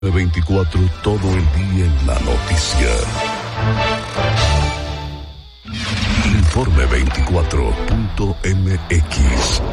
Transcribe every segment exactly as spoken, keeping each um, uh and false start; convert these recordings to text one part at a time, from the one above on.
veinticuatro, todo el día en la noticia. Informe veinticuatro punto m x.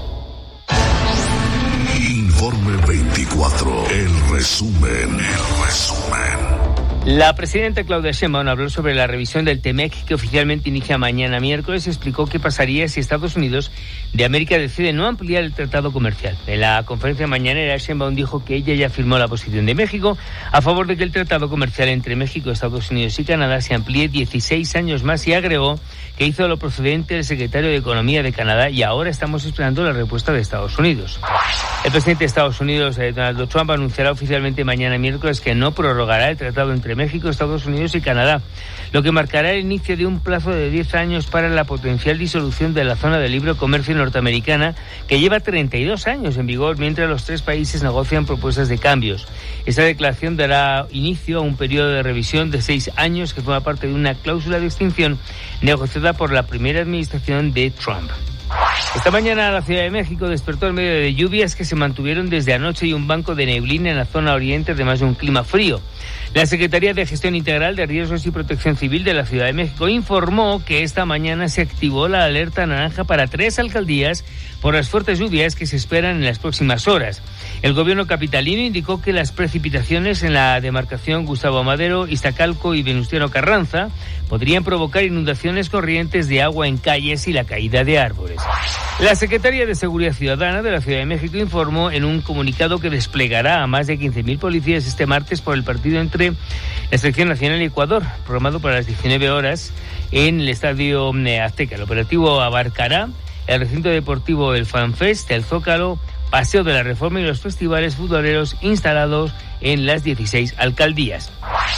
Informe veinticuatro, el resumen, el resumen. La presidenta Claudia Sheinbaum habló sobre la revisión del TEMEC que oficialmente inicia mañana miércoles. Explicó qué pasaría si Estados Unidos de América decide no ampliar el tratado comercial. En la conferencia mañanera, Sheinbaum dijo que ella ya firmó la posición de México a favor de que el tratado comercial entre México, Estados Unidos y Canadá se amplíe dieciséis años más, y agregó que hizo lo procedente el secretario de Economía de Canadá y ahora estamos esperando la respuesta de Estados Unidos. El presidente de Estados Unidos, Donald Trump, anunciará oficialmente mañana miércoles que no prorrogará el tratado entre México, Estados Unidos y Canadá, lo que marcará el inicio de un plazo de diez años para la potencial disolución de la zona de libre comercio norteamericana, que lleva treinta y dos años en vigor, mientras los tres países negocian propuestas de cambios. Esta declaración dará inicio a un periodo de revisión de seis años que forma parte de una cláusula de extinción negociada por la primera administración de Trump. Esta mañana la Ciudad de México despertó en medio de lluvias que se mantuvieron desde anoche y un banco de neblina en la zona oriente, además de un clima frío. La Secretaría de Gestión Integral de Riesgos y Protección Civil de la Ciudad de México informó que esta mañana se activó la alerta naranja para tres alcaldías por las fuertes lluvias que se esperan en las próximas horas. El gobierno capitalino indicó que las precipitaciones en la demarcación Gustavo Madero, Iztacalco y Venustiano Carranza podrían provocar inundaciones, corrientes de agua en calles y la caída de árboles. La Secretaría de Seguridad Ciudadana de la Ciudad de México informó en un comunicado que desplegará a más de quince mil policías este martes por el partido entre la Selección Nacional y Ecuador, programado para las diecinueve horas en el Estadio Azteca. El operativo abarcará el recinto deportivo del FanFest, el Zócalo, Paseo de la Reforma y los festivales futboleros instalados en las dieciséis alcaldías.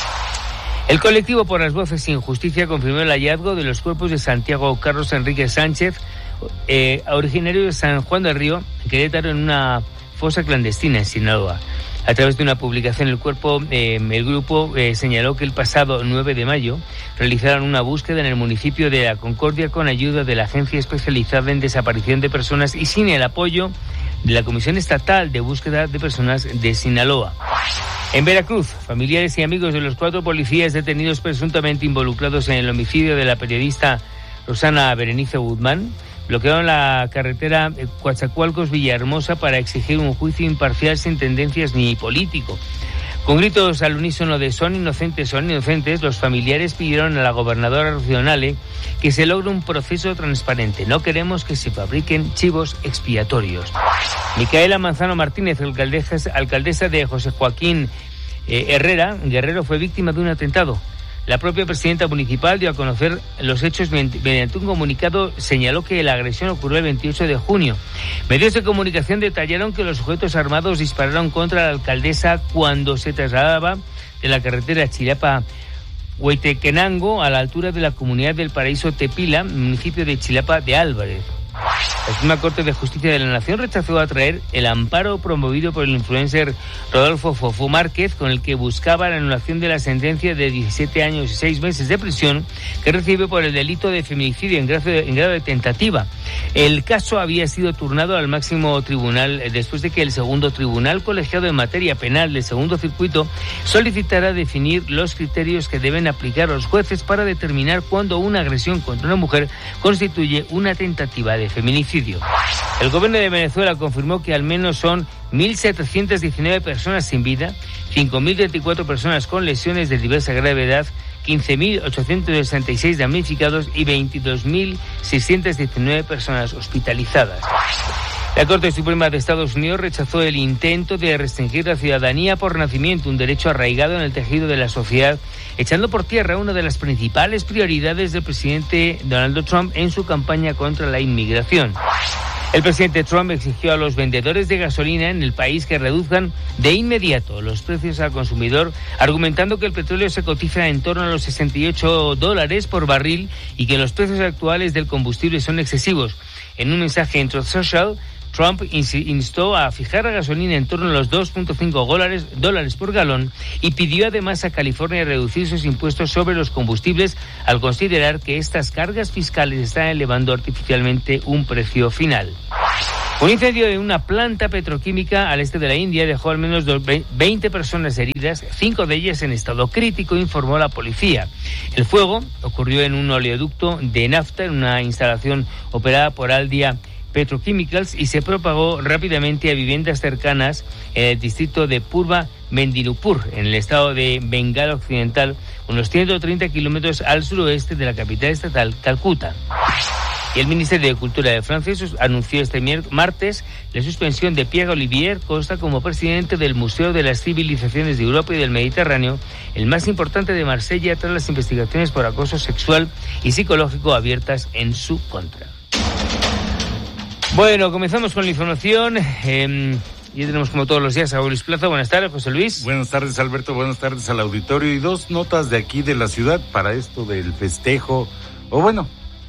El colectivo Por las Voces Sin Justicia confirmó el hallazgo de los cuerpos de Santiago Carlos Enrique Sánchez, eh, originario de San Juan del Río, en Querétaro, en una fosa clandestina en Sinaloa. A través de una publicación, el cuerpo, eh, el grupo eh, señaló que el pasado nueve de mayo realizaron una búsqueda en el municipio de La Concordia con ayuda de la Agencia Especializada en Desaparición de Personas y sin el apoyo de la Comisión Estatal de Búsqueda de Personas de Sinaloa. En Veracruz, familiares y amigos de los cuatro policías detenidos presuntamente involucrados en el homicidio de la periodista Rosana Berenice Guzmán bloquearon la carretera Coatzacoalcos-Villahermosa para exigir un juicio imparcial sin tendencias ni político. Con gritos al unísono de "son inocentes, son inocentes", los familiares pidieron a la gobernadora Rocío Nale que se logre un proceso transparente. No queremos que se fabriquen chivos expiatorios. Micaela Manzano Martínez, alcaldesa, alcaldesa de José Joaquín eh, Herrera, Guerrero, fue víctima de un atentado. La propia presidenta municipal dio a conocer los hechos mediante un comunicado. Señaló que la agresión ocurrió el veintiocho de junio. Medios de comunicación detallaron que los sujetos armados dispararon contra la alcaldesa cuando se trasladaba de la carretera Chilapa-Hueytequenango a la altura de la comunidad del Paraíso Tepila, municipio de Chilapa de Álvarez. La Suprema Corte de Justicia de la Nación rechazó atraer el amparo promovido por el influencer Rodolfo Fofo Márquez, con el que buscaba la anulación de la sentencia de diecisiete años y seis meses de prisión que recibe por el delito de feminicidio en grado de, en grado de tentativa. El caso había sido turnado al máximo tribunal después de que el segundo tribunal colegiado en materia penal del segundo circuito solicitara definir los criterios que deben aplicar los jueces para determinar cuándo una agresión contra una mujer constituye una tentativa de feminicidio. El gobierno de Venezuela confirmó que al menos son mil setecientas diecinueve personas sin vida, cinco mil treinta y cuatro personas con lesiones de diversa gravedad, quince mil ochocientos sesenta y seis damnificados y veintidós mil seiscientas diecinueve personas hospitalizadas. La Corte Suprema de Estados Unidos rechazó el intento de restringir la ciudadanía por nacimiento, un derecho arraigado en el tejido de la sociedad, echando por tierra una de las principales prioridades del presidente Donald Trump en su campaña contra la inmigración. El presidente Trump exigió a los vendedores de gasolina en el país que reduzcan de inmediato los precios al consumidor, argumentando que el petróleo se cotiza en torno a los sesenta y ocho dólares por barril y que los precios actuales del combustible son excesivos. En un mensaje en Truth Social, Trump instó a fijar la gasolina en torno a los dos punto cinco dólares, dólares por galón y pidió además a California reducir sus impuestos sobre los combustibles al considerar que estas cargas fiscales están elevando artificialmente un precio final. Un incendio en una planta petroquímica al este de la India dejó al menos veinte personas heridas, cinco de ellas en estado crítico, informó la policía. El fuego ocurrió en un oleoducto de nafta en una instalación operada por Aldia Petrochemicals y se propagó rápidamente a viviendas cercanas en el distrito de Purva Mendilupur, en el estado de Bengala Occidental, unos ciento treinta kilómetros al suroeste de la capital estatal, Calcuta. Y el Ministerio de Cultura de Francia anunció este martes la suspensión de Pierre Olivier Costa como presidente del Museo de las Civilizaciones de Europa y del Mediterráneo, el más importante de Marsella, tras las investigaciones por acoso sexual y psicológico abiertas en su contra. Bueno, comenzamos con la información. Eh, ya tenemos como todos los días a Luis Plaza. Buenas tardes, José Luis. Buenas tardes, Alberto. Buenas tardes al auditorio. Y dos notas de aquí de la ciudad para esto del festejo, o bueno,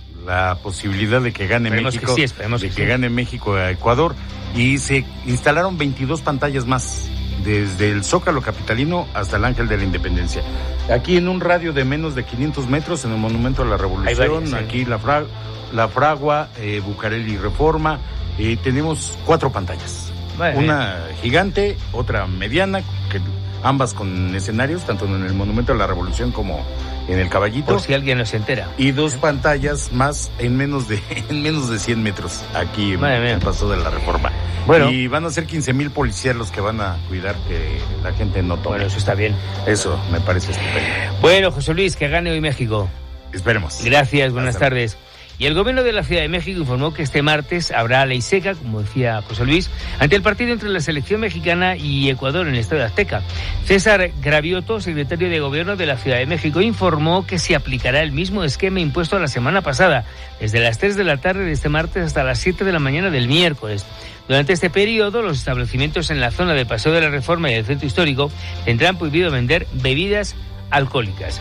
la posibilidad de que gane esperemos México, que sí, esperemos de que, que sí. gane México a Ecuador. Y se instalaron veintidós pantallas más, desde el Zócalo capitalino hasta el Ángel de la Independencia. Aquí en un radio de menos de quinientos metros, en el Monumento a la Revolución, varias, sí. Aquí la, fra- la Fragua, eh, Bucareli Reforma, eh, tenemos cuatro pantallas. Vale. Una gigante, otra mediana, que ambas con escenarios, tanto en el Monumento a la Revolución como en el Caballito. Por si alguien no se entera. Y dos pantallas más en menos de en menos de cien metros, aquí en el Paso de la Reforma. Bueno. Y van a ser quince mil policías los que van a cuidar que la gente no tome. Bueno, eso está bien. Eso me parece estupendo. Bueno, José Luis, que gane hoy México. Esperemos. Gracias, buenas Hasta tardes. Y el gobierno de la Ciudad de México informó que este martes habrá ley seca, como decía José Luis, ante el partido entre la selección mexicana y Ecuador en el Estadio Azteca. César Gravioto, secretario de Gobierno de la Ciudad de México, informó que se aplicará el mismo esquema impuesto la semana pasada, desde las tres de la tarde de este martes hasta las siete de la mañana del miércoles. Durante este periodo, los establecimientos en la zona del Paseo de la Reforma y del Centro Histórico tendrán prohibido vender bebidas alcohólicas.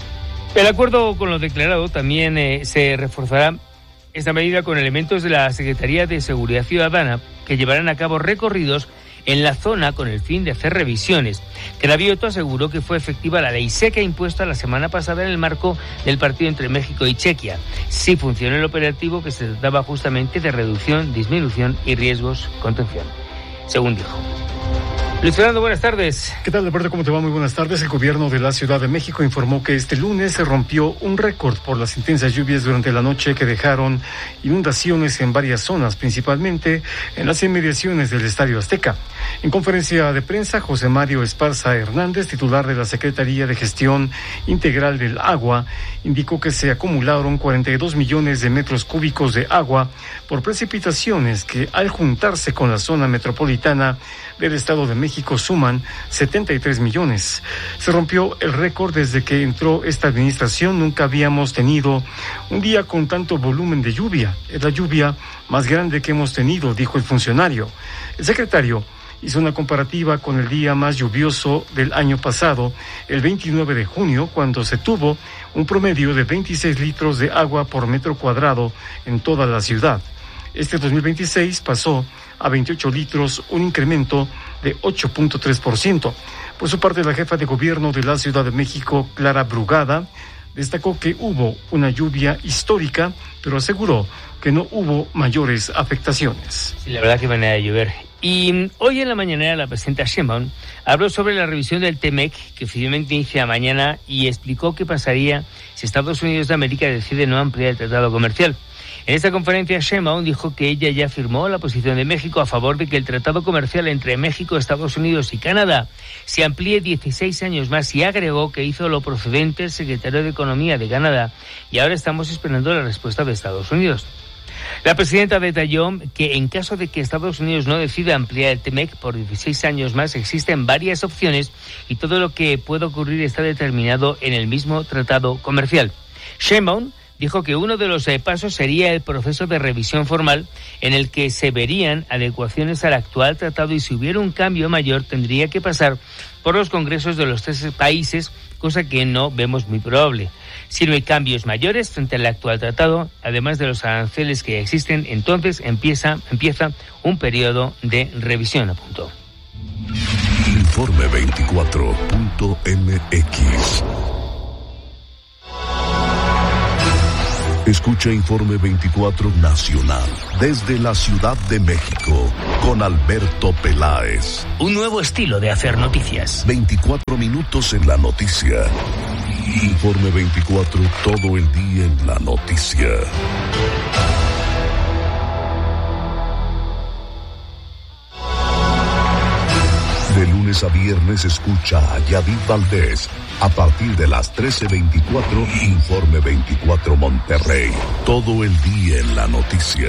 El acuerdo con lo declarado también eh, se reforzará esta medida con elementos de la Secretaría de Seguridad Ciudadana que llevarán a cabo recorridos en la zona con el fin de hacer revisiones. Gravioto aseguró que fue efectiva la ley seca impuesta la semana pasada en el marco del partido entre México y Chequia. Sí funcionó el operativo, que se trataba justamente de reducción, disminución y riesgos contención, según dijo. Luis Fernando, buenas tardes. ¿Qué tal, Alberto? ¿Cómo te va? Muy buenas tardes. El gobierno de la Ciudad de México informó que este lunes se rompió un récord por las intensas lluvias durante la noche que dejaron inundaciones en varias zonas, principalmente en las inmediaciones del Estadio Azteca. En conferencia de prensa, José Mario Esparza Hernández, titular de la Secretaría de Gestión Integral del Agua, indicó que se acumularon cuarenta y dos millones de metros cúbicos de agua por precipitaciones que, al juntarse con la zona metropolitana del Estado de México, suman setenta y tres millones. Se rompió el récord desde que entró esta administración. Nunca habíamos tenido un día con tanto volumen de lluvia. Es la lluvia más grande que hemos tenido, dijo el funcionario. El secretario hizo una comparativa con el día más lluvioso del año pasado, el veintinueve de junio, cuando se tuvo un promedio de veintiséis litros de agua por metro cuadrado en toda la ciudad. Este dos mil veintiséis pasó a veintiocho litros, un incremento de ocho punto tres por ciento. Por su parte, la jefa de gobierno de la Ciudad de México, Clara Brugada, destacó que hubo una lluvia histórica, pero aseguró que no hubo mayores afectaciones. Sí, la verdad que manera de llover. Y hoy en la mañanera la presidenta Sheinbaum habló sobre la revisión del TEMEC, que oficialmente inicia mañana, y explicó qué pasaría si Estados Unidos de América decide no ampliar el tratado comercial. En esta conferencia, Sheinbaum dijo que ella ya firmó la posición de México a favor de que el tratado comercial entre México, Estados Unidos y Canadá se amplíe dieciséis años más, y agregó que hizo lo procedente el secretario de Economía de Canadá y ahora estamos esperando la respuesta de Estados Unidos. La presidenta detalló que en caso de que Estados Unidos no decida ampliar el TEMEC por dieciséis años más, existen varias opciones y todo lo que pueda ocurrir está determinado en el mismo tratado comercial. Sheinbaum dijo que uno de los pasos sería el proceso de revisión formal, en el que se verían adecuaciones al actual tratado, y si hubiera un cambio mayor tendría que pasar por los congresos de los tres países, cosa que no vemos muy probable. Si no hay cambios mayores frente al actual tratado, además de los aranceles que existen, entonces empieza, empieza un periodo de revisión, apuntó. Informe veinticuatro punto m x. Escucha Informe veinticuatro Nacional desde la Ciudad de México con Alberto Peláez. Un nuevo estilo de hacer noticias. veinticuatro minutos en la noticia. Informe veinticuatro, todo el día en la noticia. De lunes a viernes escucha a Yadid Valdés a partir de las trece veinticuatro, Informe veinticuatro Monterrey. Todo el día en la noticia.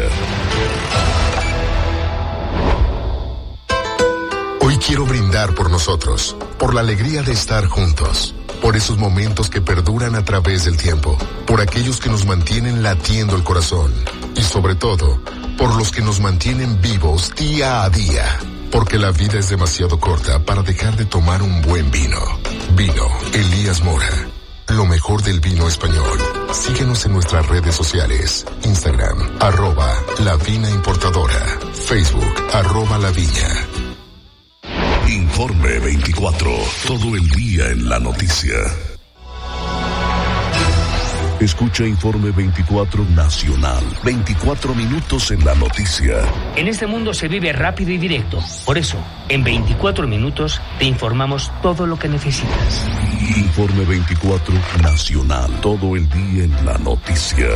Hoy quiero brindar por nosotros, por la alegría de estar juntos, por esos momentos que perduran a través del tiempo, por aquellos que nos mantienen latiendo el corazón y sobre todo, por los que nos mantienen vivos día a día. Porque la vida es demasiado corta para dejar de tomar un buen vino. Vino Elías Mora. Lo mejor del vino español. Síguenos en nuestras redes sociales. Instagram, arroba La Vina Importadora. Facebook, arroba La Viña. Informe veinticuatro. Todo el día en la noticia. Escucha Informe veinticuatro Nacional. veinticuatro minutos en la noticia. En este mundo se vive rápido y directo. Por eso, en veinticuatro minutos te informamos todo lo que necesitas. Informe veinticuatro Nacional. Todo el día en la noticia.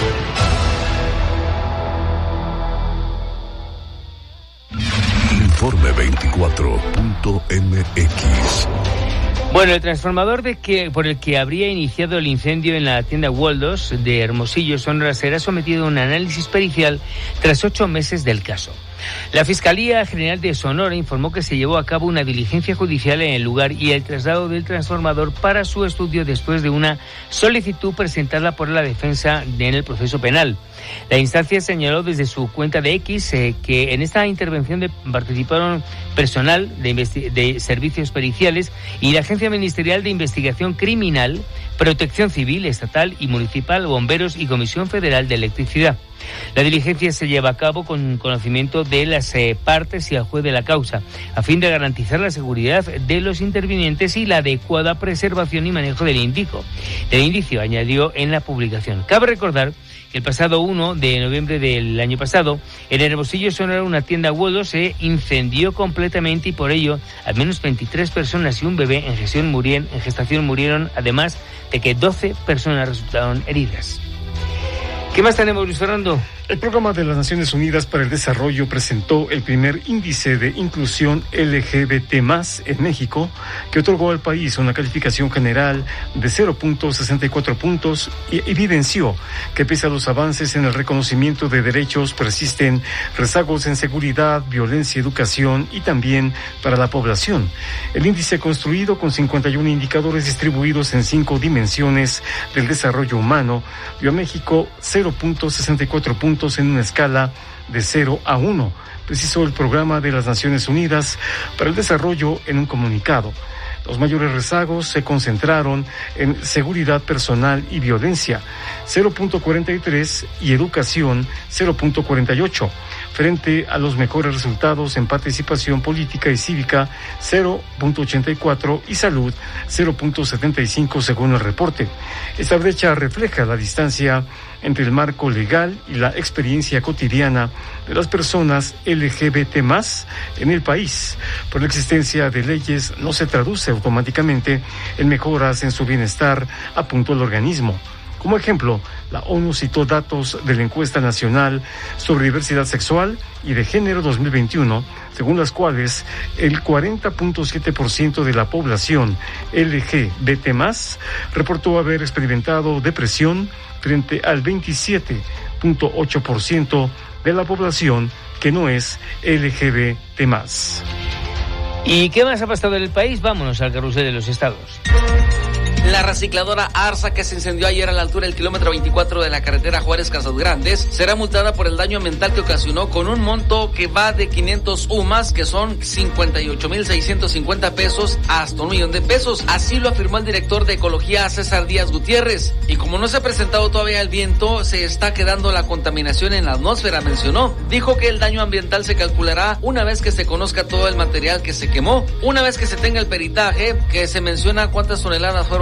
Informe veinticuatro punto m x. Bueno, el transformador de que, por el que habría iniciado el incendio en la tienda Waldos de Hermosillo, Sonora, será sometido a un análisis pericial tras ocho meses del caso. La Fiscalía General de Sonora informó que se llevó a cabo una diligencia judicial en el lugar y el traslado del transformador para su estudio después de una solicitud presentada por la defensa en el proceso penal. La instancia señaló desde su cuenta de X eh, que en esta intervención de, participaron personal de, investi- de servicios periciales y la Agencia Ministerial de Investigación Criminal, Protección Civil, Estatal y Municipal, Bomberos y Comisión Federal de Electricidad. La diligencia se lleva a cabo con conocimiento de las eh, partes y al juez de la causa, a fin de garantizar la seguridad de los intervinientes y la adecuada preservación y manejo del indicio. El indicio, añadió en la publicación. Cabe recordar que el pasado uno de noviembre del año pasado, en Hermosillo, Sonora, una tienda Waldos se incendió completamente y por ello al menos veintitrés personas y un bebé en gestación murieron, en gestación murieron, además de que doce personas resultaron heridas. ¿Qué más tenemos, Luis Fernando? El Programa de las Naciones Unidas para el Desarrollo presentó el primer índice de inclusión L G B T más, en México, que otorgó al país una calificación general de cero punto sesenta y cuatro puntos y evidenció que pese a los avances en el reconocimiento de derechos persisten rezagos en seguridad, violencia, educación y también para la población. El índice, construido con cincuenta y uno indicadores distribuidos en cinco dimensiones del desarrollo humano, dio a México cero punto sesenta y cuatro puntos en una escala de cero a uno, precisó el Programa de las Naciones Unidas para el Desarrollo en un comunicado. Los mayores rezagos se concentraron en seguridad personal y violencia, cero punto cuarenta y tres, y educación, cero punto cuarenta y ocho, frente a los mejores resultados en participación política y cívica, cero punto ochenta y cuatro, y salud, cero punto setenta y cinco, según el reporte. Esta brecha refleja la distancia entre el marco legal y la experiencia cotidiana de las personas L G B T más en el país. Por la existencia de leyes no se traduce automáticamente en mejoras en su bienestar, apuntó el organismo. Como ejemplo, la ONU citó datos de la Encuesta Nacional sobre Diversidad Sexual y de Género dos mil veintiuno, según las cuales el cuarenta punto siete por ciento de la población L G B T más reportó haber experimentado depresión, frente al veintisiete punto ocho por ciento de la población que no es L G B T más. ¿Y qué más ha pasado en el país? Vámonos al carrusel de los estados. La recicladora Arsa, que se incendió ayer a la altura del kilómetro veinticuatro de la carretera Juárez-Casas Grandes, será multada por el daño ambiental que ocasionó con un monto que va de quinientos U M A S, que son cincuenta y ocho mil seiscientos cincuenta pesos, hasta un millón de pesos. Así lo afirmó el director de Ecología, César Díaz Gutiérrez. Y como no se ha presentado todavía el viento, se está quedando la contaminación en la atmósfera, mencionó. Dijo que el daño ambiental se calculará una vez que se conozca todo el material que se quemó, una vez que se tenga el peritaje, que se menciona cuántas toneladas fueron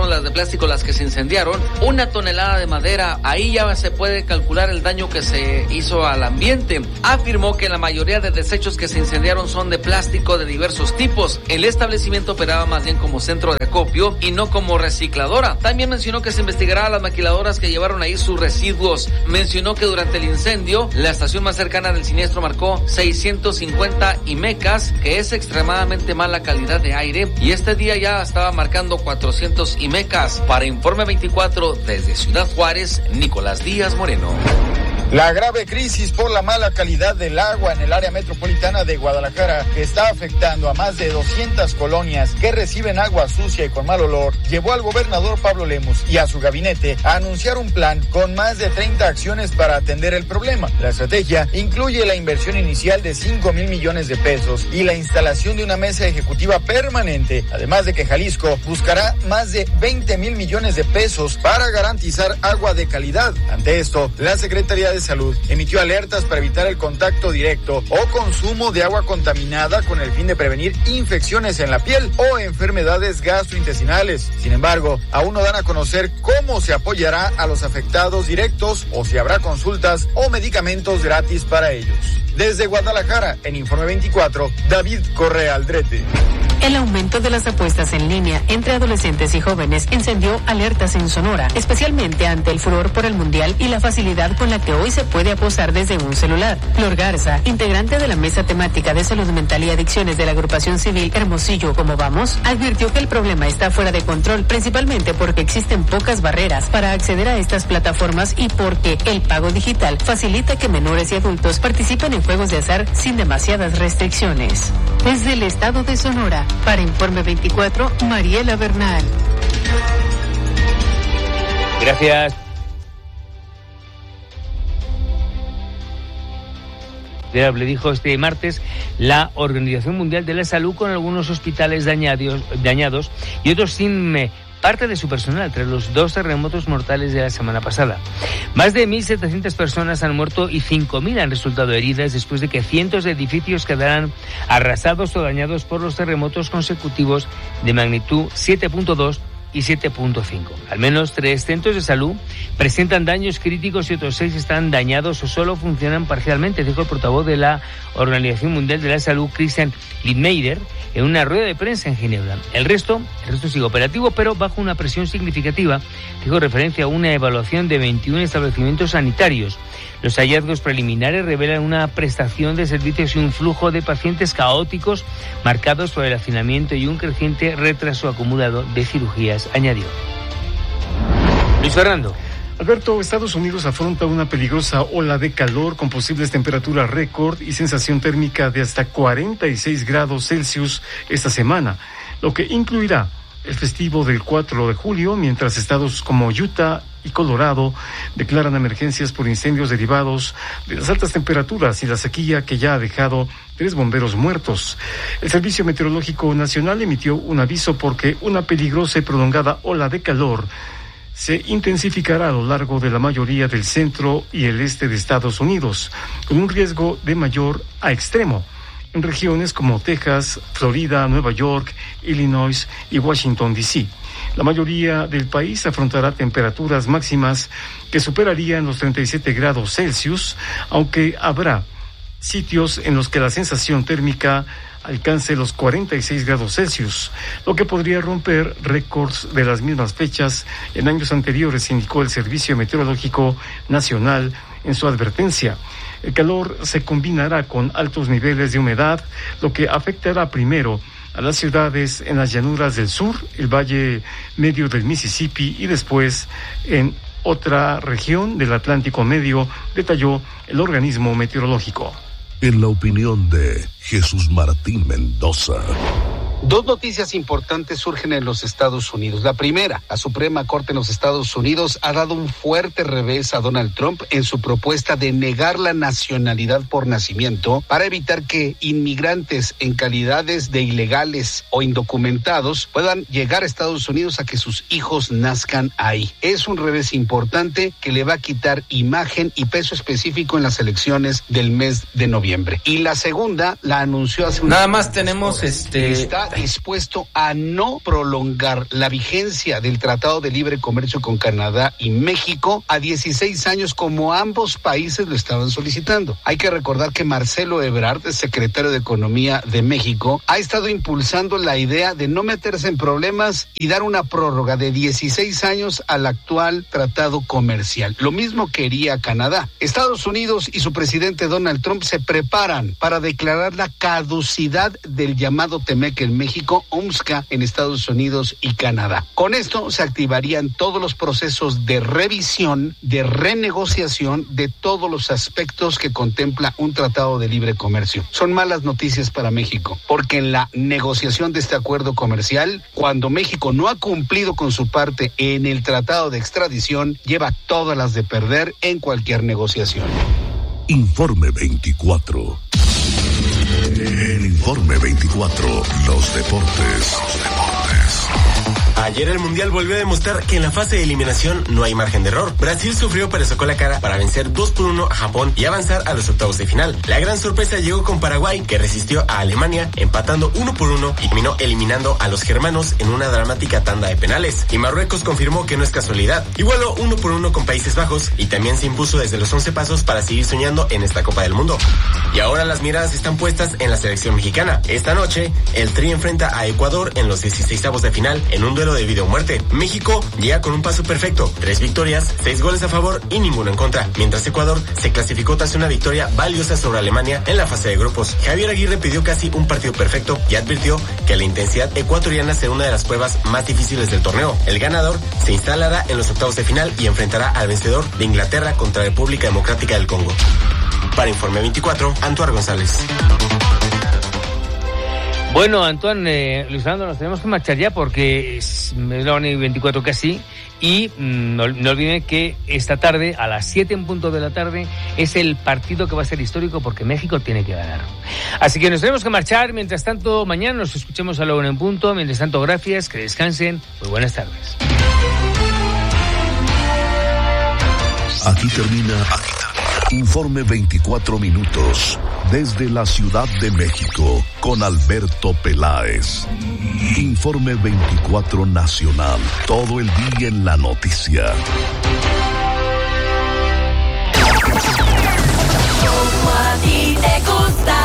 fueron las de plástico las que se incendiaron, una tonelada de madera, ahí ya se puede calcular el daño que se hizo al ambiente. Afirmó que la mayoría de desechos que se incendiaron son de plástico de diversos tipos. El establecimiento operaba más bien como centro de acopio y no como recicladora. También mencionó que se investigará a las maquiladoras que llevaron ahí sus residuos. Mencionó que durante el incendio, la estación más cercana del siniestro marcó seiscientos cincuenta IMECAS, que es extremadamente mala calidad de aire, y este día ya estaba marcando cuatrocientos IMECAS. Para Informe veinticuatro, desde Ciudad Juárez, Nicolás Díaz Moreno. La grave crisis por la mala calidad del agua en el área metropolitana de Guadalajara, que está afectando a más de doscientas colonias que reciben agua sucia y con mal olor, llevó al gobernador Pablo Lemus y a su gabinete a anunciar un plan con más de treinta acciones para atender el problema. La estrategia incluye la inversión inicial de cinco mil millones de pesos y la instalación de una mesa ejecutiva permanente, además de que Jalisco buscará más de veinte mil millones de pesos para garantizar agua de calidad. Ante esto, la Secretaría de Salud emitió alertas para evitar el contacto directo o consumo de agua contaminada con el fin de prevenir infecciones en la piel o enfermedades gastrointestinales. Sin embargo, aún no dan a conocer cómo se apoyará a los afectados directos o si habrá consultas o medicamentos gratis para ellos. Desde Guadalajara, en Informe veinticuatro, David Correa Aldrete. El aumento de las apuestas en línea entre adolescentes y jóvenes encendió alertas en Sonora, especialmente ante el furor por el Mundial y la facilidad con la que hoy se puede apostar desde un celular. Flor Garza, integrante de la Mesa Temática de Salud Mental y Adicciones de la Agrupación Civil Hermosillo ¿Cómo vamos?, advirtió que el problema está fuera de control, principalmente porque existen pocas barreras para acceder a estas plataformas y porque el pago digital facilita que menores y adultos participen en juegos de azar sin demasiadas restricciones. Desde el estado de Sonora, para Informe veinticuatro, Mariela Bernal. Gracias. Le dijo este martes la Organización Mundial de la Salud, con algunos hospitales dañados, dañados y otros sin eh, parte de su personal tras los dos terremotos mortales de la semana pasada. Más de mil setecientas personas han muerto y cinco mil han resultado heridas después de que cientos de edificios quedaran arrasados o dañados por los terremotos consecutivos de magnitud siete punto dos y siete punto cinco. Al menos tres centros de salud presentan daños críticos y otros seis están dañados o solo funcionan parcialmente, dijo el portavoz de la Organización Mundial de la Salud, Christian Lindmeier, en una rueda de prensa en Ginebra. El resto, el resto sigue operativo, pero bajo una presión significativa, dijo referencia a una evaluación de veintiún establecimientos sanitarios. Los hallazgos preliminares revelan una prestación de servicios y un flujo de pacientes caóticos marcados por el hacinamiento y un creciente retraso acumulado de cirugías, añadió. Luis Fernando. Alberto, Estados Unidos afronta una peligrosa ola de calor con posibles temperaturas récord y sensación térmica de hasta cuarenta y seis grados Celsius esta semana, lo que incluirá el festivo del cuatro de julio, mientras estados como Utah y Colorado declaran emergencias por incendios derivados de las altas temperaturas y la sequía que ya ha dejado tres bomberos muertos. El Servicio Meteorológico Nacional emitió un aviso porque una peligrosa y prolongada ola de calor se intensificará a lo largo de la mayoría del centro y el este de Estados Unidos, con un riesgo de mayor a extremo en regiones como Texas, Florida, Nueva York, Illinois y Washington, D C La mayoría del país afrontará temperaturas máximas que superarían los treinta y siete grados Celsius, aunque habrá sitios en los que la sensación térmica alcance los cuarenta y seis grados Celsius, lo que podría romper récords de las mismas fechas en años anteriores, indicó el Servicio Meteorológico Nacional en su advertencia. El calor se combinará con altos niveles de humedad, lo que afectará primero a las ciudades en las llanuras del sur, el valle medio del Mississippi y después en otra región del Atlántico Medio, detalló el organismo meteorológico. En la opinión de Jesús Martín Mendoza. Dos noticias importantes surgen en los Estados Unidos. La primera, la Suprema Corte en los Estados Unidos ha dado un fuerte revés a Donald Trump en su propuesta de negar la nacionalidad por nacimiento para evitar que inmigrantes en calidades de ilegales o indocumentados puedan llegar a Estados Unidos a que sus hijos nazcan ahí. Es un revés importante que le va a quitar imagen y peso específico en las elecciones del mes de noviembre. Y la segunda la anunció hace un... Nada más tenemos este... está dispuesto a no prolongar la vigencia del Tratado de Libre Comercio con Canadá y México a dieciséis años, como ambos países lo estaban solicitando. Hay que recordar que Marcelo Ebrard, secretario de Economía de México, ha estado impulsando la idea de no meterse en problemas y dar una prórroga de dieciséis años al actual tratado comercial. Lo mismo quería Canadá. Estados Unidos y su presidente Donald Trump se preparan para declarar la caducidad del llamado TEMEC en México, UMSCA en Estados Unidos y Canadá. Con esto se activarían todos los procesos de revisión, de renegociación de todos los aspectos que contempla un tratado de libre comercio. Son malas noticias para México, porque en la negociación de este acuerdo comercial, cuando México no ha cumplido con su parte en el tratado de extradición, lleva todas las de perder en cualquier negociación. Informe veinticuatro. El Informe veinticuatro, los deportes. Los deportes. Ayer el Mundial volvió a demostrar que en la fase de eliminación no hay margen de error. Brasil sufrió pero sacó la cara para vencer dos por uno a Japón y avanzar a los octavos de final. La gran sorpresa llegó con Paraguay, que resistió a Alemania empatando uno por uno y terminó eliminando a los germanos en una dramática tanda de penales. Y Marruecos confirmó que no es casualidad. Igualó uno por uno con Países Bajos y también se impuso desde los once pasos para seguir soñando en esta Copa del Mundo. Y ahora las miradas están puestas en la selección mexicana. Esta noche, el Tri enfrenta a Ecuador en los dieciseisavos de final en un duelo de vida o muerte. México llega con un paso perfecto, tres victorias, seis goles a favor y ninguno en contra, mientras Ecuador se clasificó tras una victoria valiosa sobre Alemania en la fase de grupos. Javier Aguirre pidió casi un partido perfecto y advirtió que la intensidad ecuatoriana será una de las pruebas más difíciles del torneo. El ganador se instalará en los octavos de final y enfrentará al vencedor de Inglaterra contra República Democrática del Congo. Para Informe veinticuatro, Antuar González. Bueno, Antoine, eh, Luis Fernando, nos tenemos que marchar ya porque es, es la una y veinticuatro casi. Y mmm, no, no olviden que esta tarde, a las siete en punto de la tarde, es el partido que va a ser histórico porque México tiene que ganar. Así que nos tenemos que marchar. Mientras tanto, mañana nos escuchemos a la una en punto. Mientras tanto, gracias, que descansen. Muy buenas tardes. Aquí termina, aquí termina. Informe veinticuatro minutos. Desde la Ciudad de México, con Alberto Peláez. Informe veinticuatro Nacional. Todo el día en la noticia. Como a ti te gusta,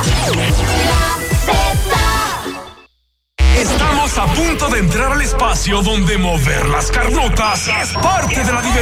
la Z. Estamos a punto de entrar al espacio donde mover las carnotas es parte de la diversión.